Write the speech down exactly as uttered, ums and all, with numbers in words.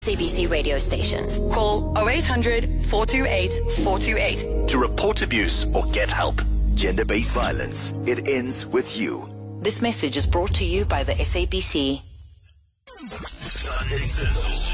C B C radio stations. Call oh eight hundred, four two eight, four two eight to report abuse or get help. Gender-based violence. It ends with you. This message is brought to you by the S A B C. Sunday Sizzle.